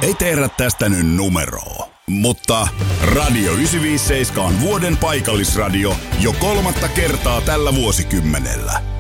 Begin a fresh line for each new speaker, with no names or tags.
ei tehdä tästä nyt numeroa. Mutta Radio 957 on vuoden paikallisradio jo 3. kertaa tällä vuosikymmenellä.